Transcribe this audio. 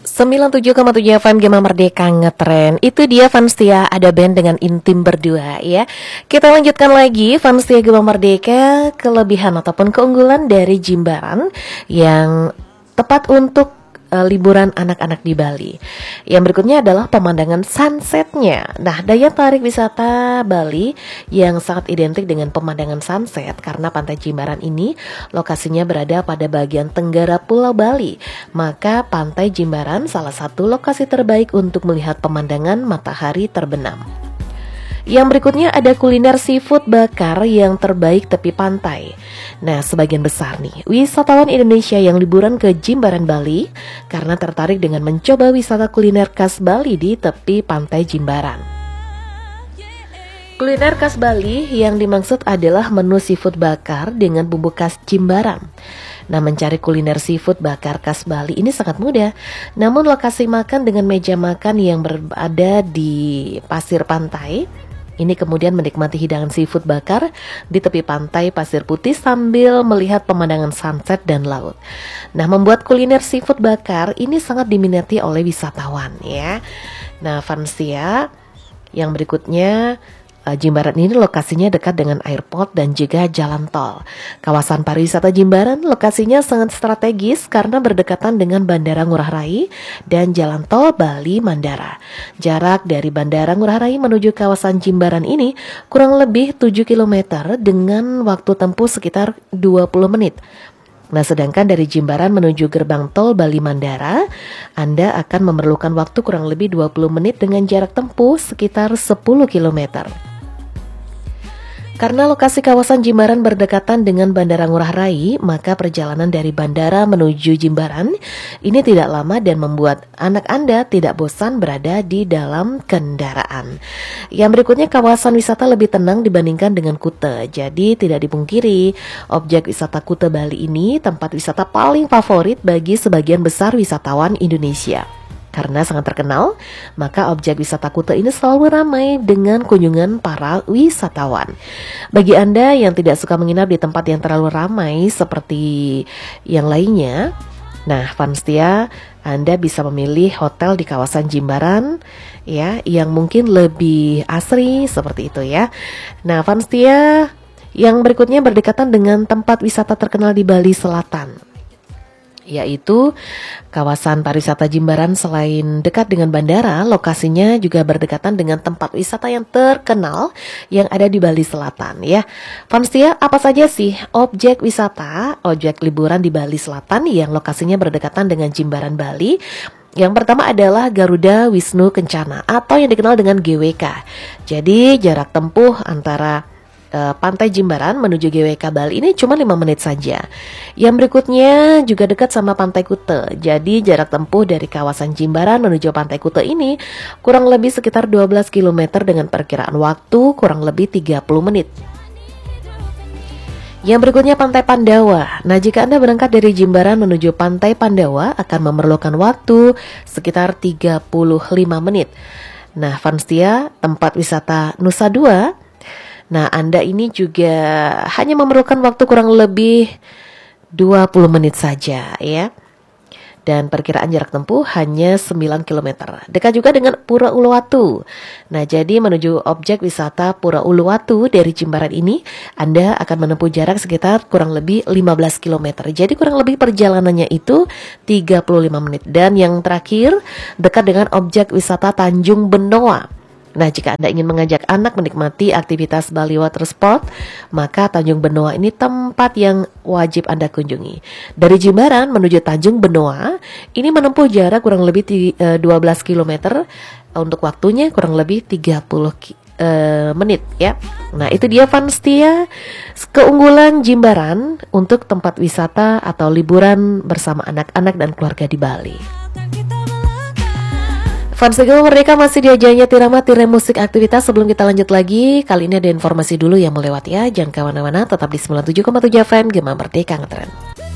97,7 FM Gema Merdeka ngetren. Itu dia Fanstia, ada band dengan Intim berdua ya. Kita lanjutkan lagi Fanstia Gema Merdeka, kelebihan ataupun keunggulan dari Jimbaran yang tepat untuk liburan anak-anak di Bali. Yang berikutnya adalah pemandangan sunsetnya. Nah, daya tarik wisata Bali yang sangat identik dengan pemandangan sunset karena Pantai Jimbaran ini lokasinya berada pada bagian tenggara Pulau Bali. Maka Pantai Jimbaran salah satu lokasi terbaik untuk melihat pemandangan matahari terbenam. Yang berikutnya ada kuliner seafood bakar yang terbaik tepi pantai. Nah, sebagian besar nih wisatawan Indonesia yang liburan ke Jimbaran Bali karena tertarik dengan mencoba wisata kuliner khas Bali di tepi pantai Jimbaran. Kuliner khas Bali yang dimaksud adalah menu seafood bakar dengan bumbu khas Jimbaran. Nah, mencari kuliner seafood bakar khas Bali ini sangat mudah. Namun lokasi makan dengan meja makan yang berada di pasir pantai, ini kemudian menikmati hidangan seafood bakar di tepi pantai pasir putih sambil melihat pemandangan sunset dan laut. Nah, membuat kuliner seafood bakar ini sangat diminati oleh wisatawan ya. Nah, Fanstia, yang berikutnya Jimbaran ini lokasinya dekat dengan airport dan juga jalan tol. Kawasan pariwisata Jimbaran lokasinya sangat strategis karena berdekatan dengan Bandara Ngurah Rai dan jalan tol Bali Mandara. Jarak dari Bandara Ngurah Rai menuju kawasan Jimbaran ini kurang lebih 7 km dengan waktu tempuh sekitar 20 menit. Nah, sedangkan dari Jimbaran menuju gerbang tol Bali Mandara, Anda akan memerlukan waktu kurang lebih 20 menit dengan jarak tempuh sekitar 10 km. Karena lokasi kawasan Jimbaran berdekatan dengan Bandara Ngurah Rai, maka perjalanan dari bandara menuju Jimbaran ini tidak lama dan membuat anak Anda tidak bosan berada di dalam kendaraan. Yang berikutnya, kawasan wisata lebih tenang dibandingkan dengan Kuta. Jadi tidak dipungkiri, objek wisata Kuta Bali ini tempat wisata paling favorit bagi sebagian besar wisatawan Indonesia. Karena sangat terkenal, maka objek wisata Kuta ini selalu ramai dengan kunjungan para wisatawan. Bagi Anda yang tidak suka menginap di tempat yang terlalu ramai seperti yang lainnya, nah Fanstia, Anda bisa memilih hotel di kawasan Jimbaran ya, yang mungkin lebih asri seperti itu ya. Nah, Fanstia, yang berikutnya berdekatan dengan tempat wisata terkenal di Bali Selatan, yaitu kawasan pariwisata Jimbaran. Selain dekat dengan bandara, lokasinya juga berdekatan dengan tempat wisata yang terkenal yang ada di Bali Selatan ya. Fanstia, apa saja sih objek wisata, objek liburan di Bali Selatan yang lokasinya berdekatan dengan Jimbaran Bali? Yang pertama adalah Garuda Wisnu Kencana atau yang dikenal dengan GWK. Jadi jarak tempuh antara Pantai Jimbaran menuju GWK Bali ini cuma 5 menit saja. Yang berikutnya juga dekat sama Pantai Kuta. Jadi jarak tempuh dari kawasan Jimbaran menuju Pantai Kuta ini kurang lebih sekitar 12 km dengan perkiraan waktu kurang lebih 30 menit. Yang berikutnya Pantai Pandawa. Nah, jika Anda berangkat dari Jimbaran menuju Pantai Pandawa akan memerlukan waktu sekitar 35 menit. Nah, Fanstia, tempat wisata Nusa Dua, nah, Anda ini juga hanya memerlukan waktu kurang lebih 20 menit saja ya. Dan perkiraan jarak tempuh hanya 9 km. Dekat juga dengan Pura Uluwatu. Nah, jadi menuju objek wisata Pura Uluwatu dari Jimbaran ini, Anda akan menempuh jarak sekitar kurang lebih 15 km. Jadi kurang lebih perjalanannya itu 35 menit. Dan yang terakhir, dekat dengan objek wisata Tanjung Benoa. Nah, jika Anda ingin mengajak anak menikmati aktivitas Bali Water Sport, maka Tanjung Benoa ini tempat yang wajib Anda kunjungi. Dari Jimbaran menuju Tanjung Benoa, ini menempuh jarak kurang lebih 12 km, untuk waktunya kurang lebih 30 menit ya. Nah, itu dia Fanstia, keunggulan Jimbaran untuk tempat wisata atau liburan bersama anak-anak dan keluarga di Bali. Fanstia Gema Merdeka masih di ajanya Tirama Tirai Musik Aktivitas. Sebelum kita lanjut lagi, kali ini ada informasi dulu yang melewat ya. Jangan kemana-mana, tetap di 97,7 FM Gema Merdeka Ngetren.